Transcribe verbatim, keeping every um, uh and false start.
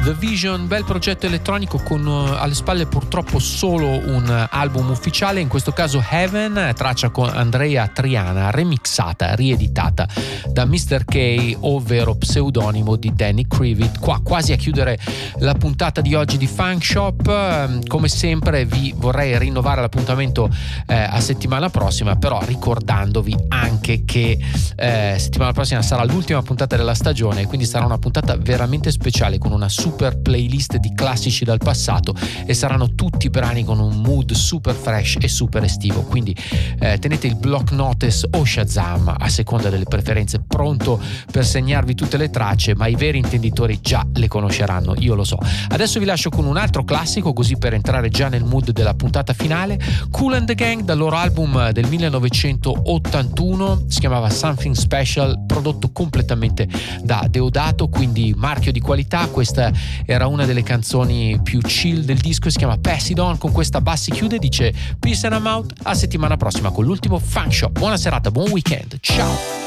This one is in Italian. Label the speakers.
Speaker 1: The Vision, bel progetto elettronico con uh, alle spalle purtroppo solo un uh, album ufficiale, in questo caso Heaven, traccia con Andrea Triana, remixata, rieditata da mister K, ovvero pseudonimo di Danny Krivit. Qua quasi a chiudere la puntata di oggi di Funk Shop. Uh, come sempre vi vorrei rinnovare l'appuntamento uh, a settimana prossima, però ricordandovi anche che uh, settimana prossima sarà l'ultima puntata della stagione, quindi sarà una puntata veramente speciale con una super playlist di classici dal passato e saranno tutti brani con un mood super fresh e super estivo, quindi eh, tenete il block notice o Shazam a seconda delle preferenze pronto per segnarvi tutte le tracce, ma i veri intenditori già le conosceranno, io lo so. Adesso vi lascio con un altro classico, così per entrare già nel mood della puntata finale. Kool and the Gang, dal loro album del millenovecentottantuno, si chiamava Something Special, prodotto completamente da Deodato, quindi marchio di qualità. Questa era una delle canzoni più chill del disco, si chiama Pass It On. Con questa Bassi chiude, dice peace and I'm out, a settimana prossima con l'ultimo Funk Shop. Buona serata, buon weekend, ciao.